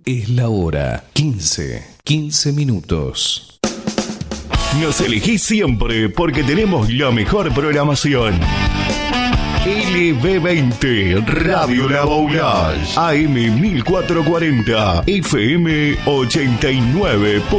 Es la hora 15 minutos. Nos elegís siempre porque tenemos la mejor programación. LB20 Radio La Boulage, AM 1440, FM 89.